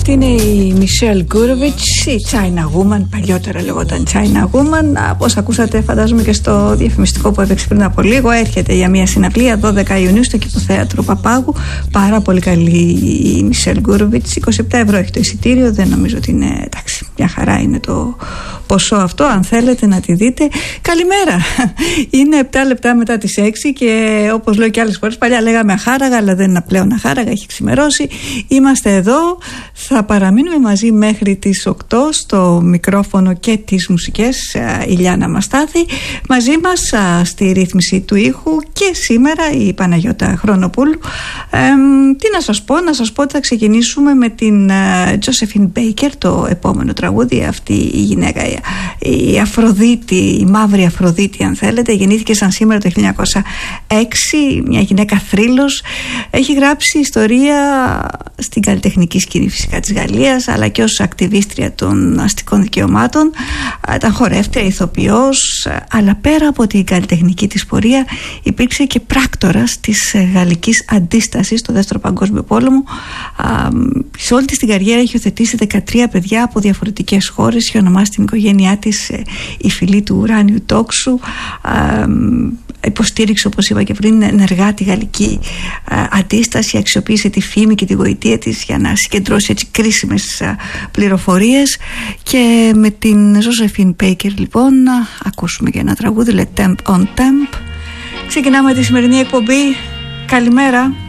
Αυτή είναι η Michelle Gurevich, η China Woman, παλιότερα λεγόταν China Woman. Όπως ακούσατε, φαντάζομαι και στο διαφημιστικό που έπαιξε πριν από λίγο, έρχεται για μια συναυλία 12 Ιουνίου στο Κηποθέατρο Παπάγου. Πάρα πολύ καλή η Michelle Gurevich. 27 ευρώ έχει το εισιτήριο, δεν νομίζω ότι είναι, εντάξει, μια χαρά είναι το ποσό αυτό, αν θέλετε να τη δείτε. Καλημέρα. Είναι 7 λεπτά μετά τις 6 και όπως λέω και άλλες φορές, παλιά λέγαμε αχάραγα, αλλά δεν είναι πλέον αχάραγα, έχει ξημερώσει. Είμαστε εδώ, θα παραμείνουμε μαζί μέχρι τις 8 στο μικρόφωνο και τις μουσικές. Ηλιάνα Μαστάθη μαζί μας στη ρύθμιση του ήχου και σήμερα η Παναγιώτα Χρονοπούλου. Τι να σας πω ότι θα ξεκινήσουμε με την Josephine Baker, το επόμενο τραγούδι. Αυτή η γυναίκα, η Αφροδίτη, η μαύρη Αφροδίτη αν θέλετε, γεννήθηκε σαν σήμερα το 1906, μια γυναίκα θρύλος. Έχει γράψει ιστορία στην καλλιτεχνική σκηνή φυσικά της Γαλλίας, αλλά και ως ακτιβίστρια των αστικών δικαιωμάτων. Ήταν χορεύτρια, ηθοποιός, αλλά πέρα από την καλλιτεχνική της πορεία υπήρξε και πράκτορας της γαλλικής αντίστασης στο Δεύτερο Παγκόσμιο Πόλεμο. Σε όλη της την καριέρα έχει υιοθετήσει 13 παιδιά από διαφορετικές χώρες και ονομάσει την οικογένειά της η φυλή του ουράνιου τόξου. Υποστήριξε, όπως είπα και πριν, ενεργά τη γαλλική αντίσταση, αξιοποίησε τη φήμη και τη γοητεία της για να συγκεντρώσει έτσι κρίσιμες πληροφορίες. Και με την Josephine Baker λοιπόν να ακούσουμε και ένα τραγούδι, Le Temp on Temp. Ξεκινάμε τη σημερινή εκπομπή. Καλημέρα.